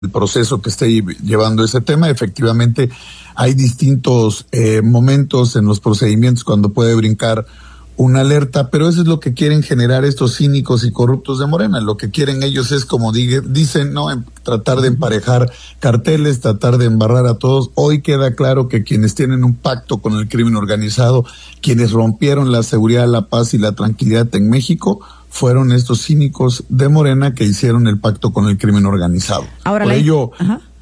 el proceso que esté llevando ese tema. Efectivamente, hay distintos momentos en los procedimientos cuando puede brincar una alerta, pero eso es lo que quieren generar estos cínicos y corruptos de Morena. Lo que quieren ellos es, como dicen, ¿no?, tratar de emparejar carteles, tratar de embarrar a todos. Hoy queda claro que quienes tienen un pacto con el crimen organizado, quienes rompieron la seguridad, la paz y la tranquilidad en México, fueron estos cínicos de Morena que hicieron el pacto con el crimen organizado. Ahora por ello...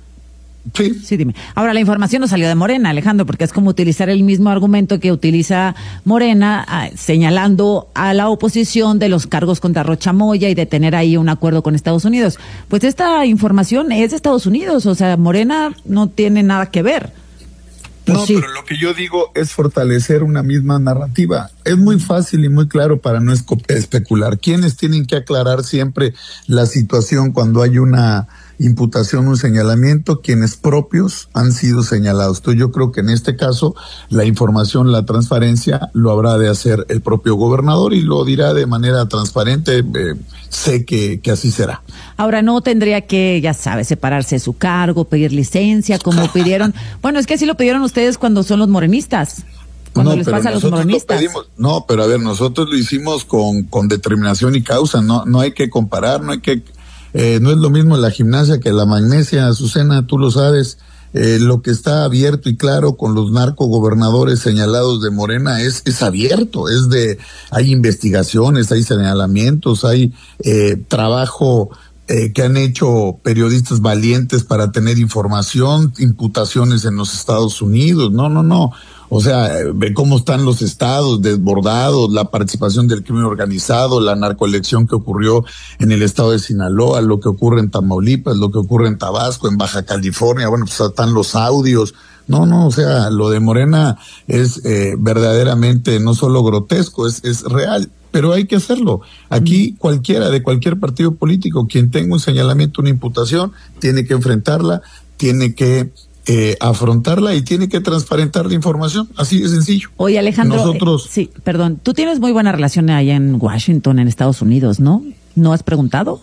Sí, dime. Ahora, la información no salió de Morena, Alejandro, porque es como utilizar el mismo argumento que utiliza Morena, señalando a la oposición de los cargos contra Rocha Moya y de tener ahí un acuerdo con Estados Unidos. Pues esta información es de Estados Unidos, o sea, Morena no tiene nada que ver. No, sí. Pero lo que yo digo es fortalecer una misma narrativa. Es muy fácil y muy claro para no especular. ¿Quiénes tienen que aclarar siempre la situación cuando hay una imputación, un señalamiento? Quienes propios han sido señalados. Entonces yo creo que en este caso la información, la transparencia lo habrá de hacer el propio gobernador y lo dirá de manera transparente. Sé que así será. Ahora, no tendría que, ya sabes, separarse de su cargo, pedir licencia, como pidieron. Bueno, es que así lo pidieron ustedes cuando son los morenistas. Cuando les pasa a los morenistas. No, pero a ver, nosotros lo hicimos con determinación y causa. No hay que comparar, no es lo mismo la gimnasia que la magnesia, Azucena, tú lo sabes. Lo que está abierto y claro con los narcogobernadores señalados de Morena es abierto, hay investigaciones, hay señalamientos, hay trabajo que han hecho periodistas valientes para tener información, imputaciones en los Estados Unidos. No. O sea, ve cómo están los estados desbordados, la participación del crimen organizado, la narcoelección que ocurrió en el estado de Sinaloa, lo que ocurre en Tamaulipas, lo que ocurre en Tabasco, en Baja California. Bueno, pues están los audios. No, o sea, lo de Morena es verdaderamente no solo grotesco, es real. Pero hay que hacerlo. Aquí cualquiera de cualquier partido político, quien tenga un señalamiento, una imputación, tiene que enfrentarla, tiene que afrontarla y tiene que transparentar la información, así de sencillo. Oye, Alejandro, sí, perdón, tú tienes muy buena relación allá en Washington, en Estados Unidos, ¿no? ¿No has preguntado?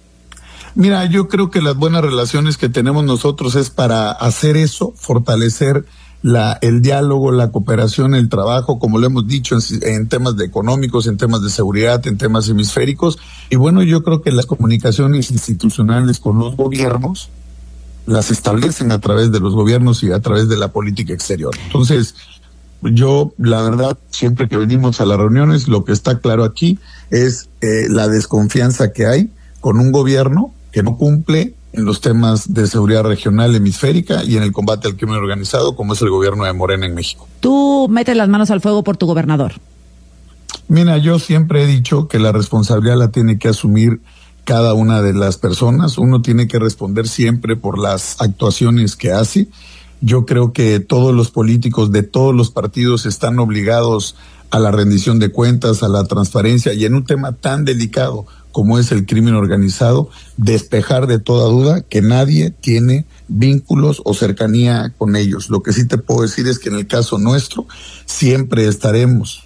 Mira, yo creo que las buenas relaciones que tenemos nosotros es para hacer eso, fortalecer el diálogo, la cooperación, el trabajo, como lo hemos dicho, en temas económicos, en temas de seguridad, en temas hemisféricos. Y bueno, yo creo que las comunicaciones institucionales con los gobiernos las establecen a través de los gobiernos y a través de la política exterior. Entonces, yo, la verdad, siempre que venimos a las reuniones, lo que está claro aquí es la desconfianza que hay con un gobierno que no cumple en los temas de seguridad regional hemisférica y en el combate al crimen organizado, como es el gobierno de Morena en México. ¿Tú metes las manos al fuego por tu gobernador? Mira, yo siempre he dicho que la responsabilidad la tiene que asumir cada una de las personas. Uno tiene que responder siempre por las actuaciones que hace. Yo creo que todos los políticos de todos los partidos están obligados a la rendición de cuentas, a la transparencia, y en un tema tan delicado como es el crimen organizado, despejar de toda duda que nadie tiene vínculos o cercanía con ellos. Lo que sí te puedo decir es que en el caso nuestro siempre estaremos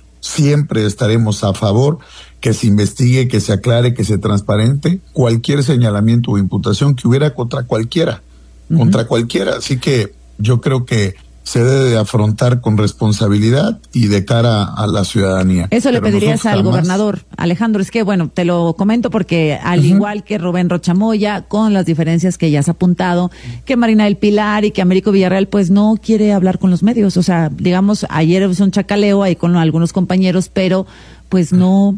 a favor que se investigue, que se aclare, que se transparente cualquier señalamiento o imputación que hubiera contra cualquiera. Así que yo creo que se debe de afrontar con responsabilidad y de cara a la ciudadanía. Eso le pedirías al gobernador, Alejandro. Es que, bueno, te lo comento porque al igual que Rubén Rocha Moya, con las diferencias que ya has apuntado, que Marina del Pilar y que Américo Villarreal, pues no quiere hablar con los medios. O sea, digamos, ayer es un chacaleo ahí con algunos compañeros, pero pues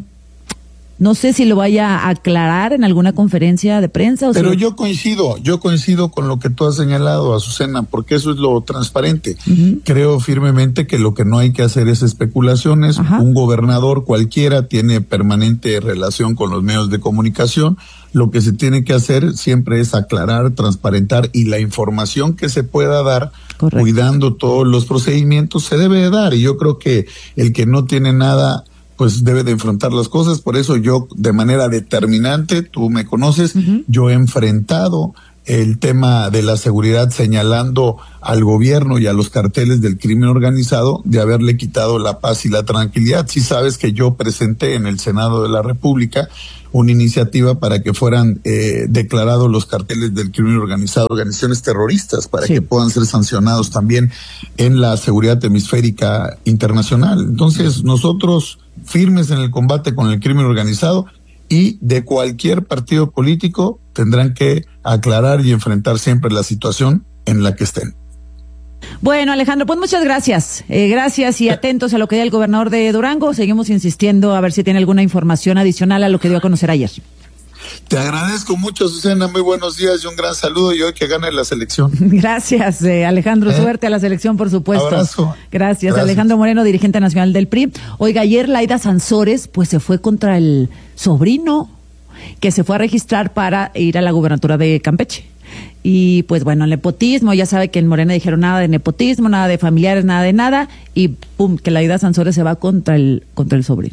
no sé si lo vaya a aclarar en alguna conferencia de prensa. Pero yo coincido con lo que tú has señalado, Azucena, porque eso es lo transparente. Creo firmemente que lo que no hay que hacer es especulaciones. Un gobernador cualquiera tiene permanente relación con los medios de comunicación. Lo que se tiene que hacer siempre es aclarar, transparentar, y la información que se pueda dar, correcto, cuidando todos los procedimientos, se debe de dar. Y yo creo que el que no tiene nada, pues debe de enfrentar las cosas. Por eso yo, de manera determinante, tú me conoces, yo he enfrentado el tema de la seguridad, señalando al gobierno y a los carteles del crimen organizado de haberle quitado la paz y la tranquilidad. Sí sabes que yo presenté en el Senado de la República una iniciativa para que fueran declarados los carteles del crimen organizado organizaciones terroristas, para que puedan ser sancionados también en la seguridad hemisférica internacional. Entonces, nosotros firmes en el combate con el crimen organizado, y de cualquier partido político tendrán que aclarar y enfrentar siempre la situación en la que estén. Bueno, Alejandro, pues muchas gracias. Gracias y atentos a lo que diga el gobernador de Durango. Seguimos insistiendo a ver si tiene alguna información adicional a lo que dio a conocer ayer. Te agradezco mucho, Susana. Muy buenos días y un gran saludo, y hoy que gane la selección. Gracias, Alejandro. Suerte a la selección, por supuesto. Abrazo. Gracias. Alejandro Moreno, dirigente nacional del PRI. Oiga, ayer Laida Sansores pues se fue contra el sobrino que se fue a registrar para ir a la gubernatura de Campeche. Y pues bueno, el nepotismo, ya sabe que en Morena dijeron nada de nepotismo, nada de familiares, nada de nada, y pum, que Laida Sansores se va contra el sobrino.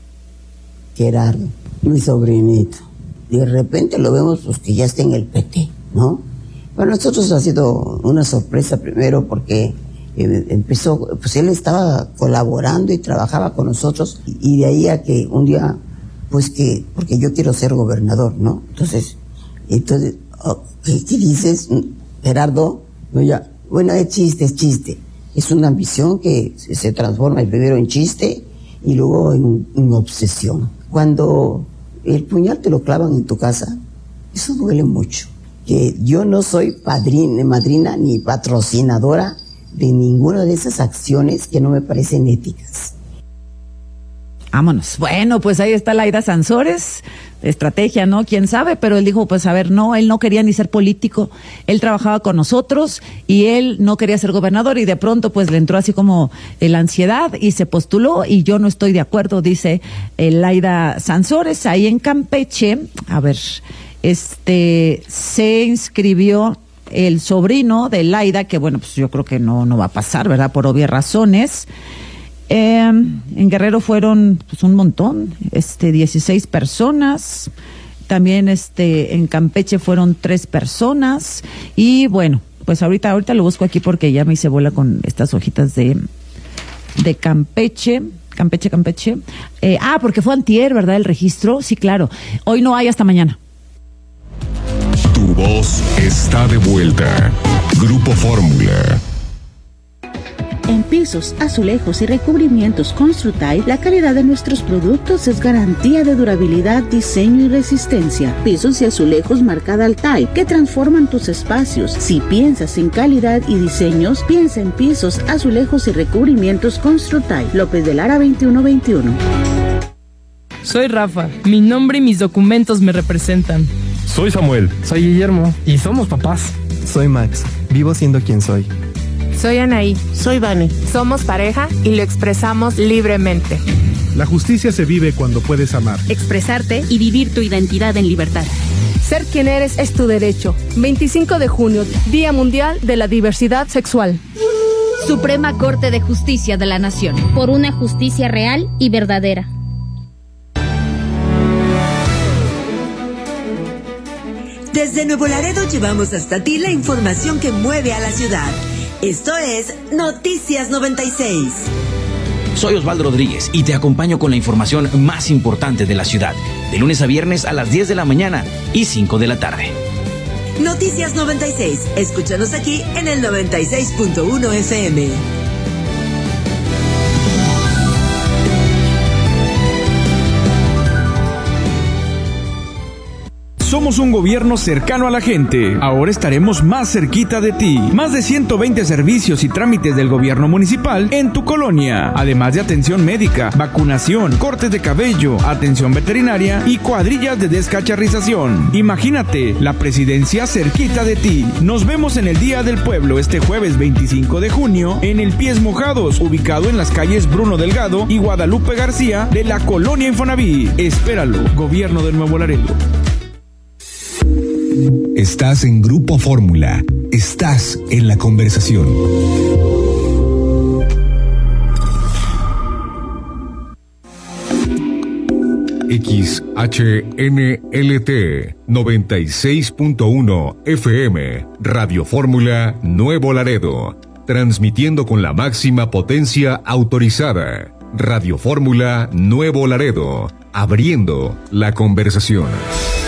Gerardo, mi sobrinito. De repente lo vemos pues que ya está en el PT, ¿no? Para nosotros ha sido una sorpresa primero porque empezó, pues él estaba colaborando y trabajaba con nosotros, y de ahí a que un día, pues que, porque yo quiero ser gobernador, ¿no? Entonces, ¿qué dices, Gerardo? No, ya, bueno, es chiste. Es una ambición que se transforma primero en chiste y luego en obsesión. Cuando el puñal te lo clavan en tu casa, eso duele mucho. Que yo no soy madrina ni patrocinadora de ninguna de esas acciones que no me parecen éticas. Vámonos. Bueno, pues ahí está Laida Sansores, estrategia, ¿no? Quién sabe, pero él dijo, pues a ver, no, él no quería ni ser político, él trabajaba con nosotros y él no quería ser gobernador, y de pronto pues le entró así como la ansiedad y se postuló, y yo no estoy de acuerdo, dice Laida Sansores. Ahí en Campeche, a ver, se inscribió el sobrino de Laida, que bueno, pues yo creo que no va a pasar, ¿verdad? Por obvias razones. En Guerrero fueron pues un montón, 16 personas. También en Campeche fueron 3 personas. Y bueno, pues ahorita lo busco aquí porque ya me hice bola con estas hojitas de Campeche. Campeche. Porque fue antier, ¿verdad? El registro. Sí, claro. Hoy no hay, hasta mañana. Tu voz está de vuelta. Grupo Fórmula. En pisos, azulejos y recubrimientos Construtile, la calidad de nuestros productos es garantía de durabilidad, diseño y resistencia. Pisos y azulejos marca Daltile, que transforman tus espacios. Si piensas en calidad y diseños, piensa en pisos, azulejos y recubrimientos Construtile. López de Lara 2121. Soy Rafa. Mi nombre y mis documentos me representan. Soy Samuel. Soy Guillermo. Y somos papás. Soy Max. Vivo siendo quien soy. Soy Anaí. Soy Vane. Somos pareja y lo expresamos libremente. La justicia se vive cuando puedes amar, expresarte y vivir tu identidad en libertad. Ser quien eres es tu derecho. 25 de junio, Día Mundial de la Diversidad Sexual. Suprema Corte de Justicia de la Nación. Por una justicia real y verdadera. Desde Nuevo Laredo llevamos hasta ti la información que mueve a la ciudad. Esto es Noticias 96. Soy Osvaldo Rodríguez y te acompaño con la información más importante de la ciudad, de lunes a viernes a las 10 de la mañana y 5 de la tarde. Noticias 96. Escúchanos aquí en el 96.1 FM. Somos un gobierno cercano a la gente. Ahora estaremos más cerquita de ti. Más de 120 servicios y trámites del gobierno municipal en tu colonia. Además de atención médica, vacunación, cortes de cabello, atención veterinaria y cuadrillas de descacharrización. Imagínate, la presidencia cerquita de ti. Nos vemos en el Día del Pueblo este jueves 25 de junio en el Pies Mojados, ubicado en las calles Bruno Delgado y Guadalupe García de la colonia Infonavit. Espéralo, Gobierno de Nuevo Laredo. Estás en Grupo Fórmula. Estás en la conversación. XHNLT 96.1 FM, Radio Fórmula Nuevo Laredo, transmitiendo con la máxima potencia autorizada. Radio Fórmula Nuevo Laredo, abriendo la conversación.